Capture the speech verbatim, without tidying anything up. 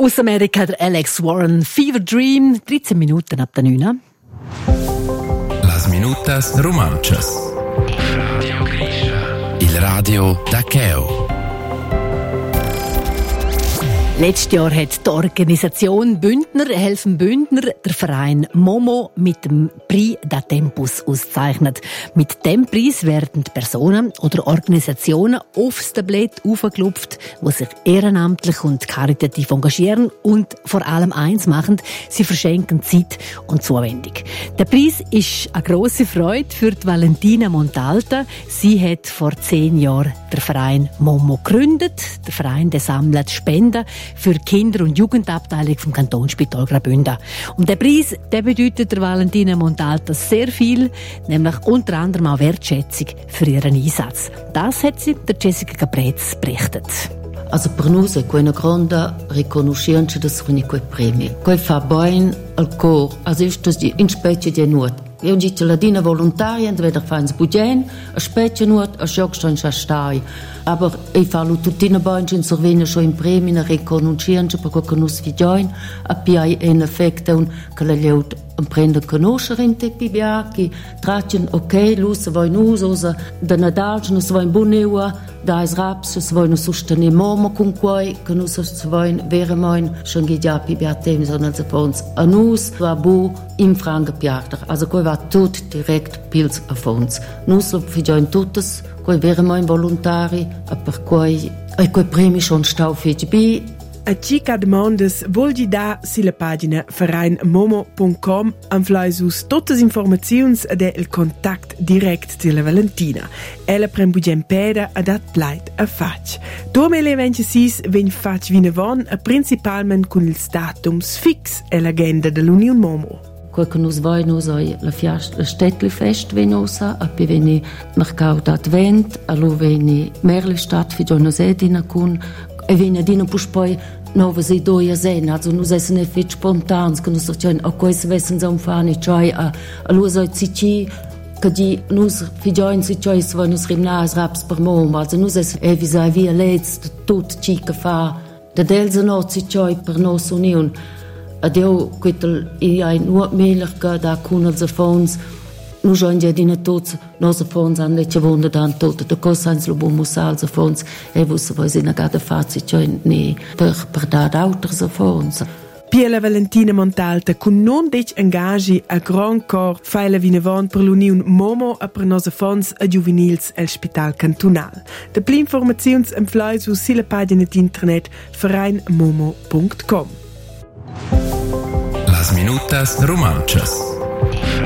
Aus Amerika der Alex Warren, Fever Dream, dreizehn Minuten ab der neun. Las minutas romanchas. Radio Grisha. Il radio da Cheo. Letztes Jahr hat die Organisation Bündner helfen Bündner der Verein Momo mit dem Prix da Tempus ausgezeichnet. Mit dem Preis werden Personen oder Organisationen aufs Tablett aufgeklopft, die sich ehrenamtlich und karitativ engagieren und vor allem eins machen: sie verschenken Zeit und Zuwendung. Der Preis ist eine grosse Freude für die Valentina Montalta. Sie hat vor zehn Jahren den Verein Momo gegründet. Der Verein der sammelt Spenden für die Kinder- und Jugendabteilung vom Kantonsspital Graubünden. Und der Preis, der bedeutet der Valentina Montalta sehr viel, nämlich unter anderem auch Wertschätzung für ihren Einsatz. Das hat sie der Jessica Caprez berichtet. Also per noi è una grande riconoscenza di quei premi. Quei fa bene al cor, also ist das in specie di nuot. Io dico la dina volontaria, entweder fans budgen, a specie nuot, a schockstein stai. Aber ich fallo tutti bene in sorvena schon in premi na riconoscenza per quel che nos figlioin, a pia in effetto un che la leut un prende conoscere in te pibiaki, trachen ok, lusa voi nusosa, da Nadal nos voi buneua, da is raps, nos voi susteni momo con quai, che nos voi vere moin, schon già pibiatem sondern ze fons a nus va bu in franga piarter. Also quai va tut direkt pils a fons. Nus figlioin tuttes, quai vere moin volontari, a per quai e quei premi schon stau feci bi. A cica demandas volgi da sulla pagina verein momo punto com anflaisus tutte informaziuns ed è il contact direct della Valentina. Ella prem bugem peda ad at pleit a fac. duemilaventisei ven fac vinavon a principalment con il statums fix e l'agenda dell'Union Momo. Quel che nos vai nos è la fiasta, la Städtli Fest venosa, a poi veni mercau d'Advent, allo veni merli stadt fi giorno sedina con e viene dino pus poi novas ideias en, also nus essen e fit spontans, che nus dicen, a quais vessen sa un fani, cioè a, a lus oi zici, che di nus figioin si cioè se voi nus rimnas raps per mom, also nus essen e visa via lez, tut ci che fa, da delza nozi cioè per nos union, ad io quittel i ai nuot mehler che da cunels a fons, nu schon ja dina tots nos fons an leche wunde dan tot de cosans lo bum musal so fons e vos voi sina gada fazi cioè ne per per da d'autres fons. Piela Valentina Montalta con non dec engagi a Grand Corps faila vinavon per l'Union Momo a per nos fons a juvenils al Spital Cantonal. De pli informaziuns em flai su sila pagina d'internet verein momo punto com. Las minutas romanchas.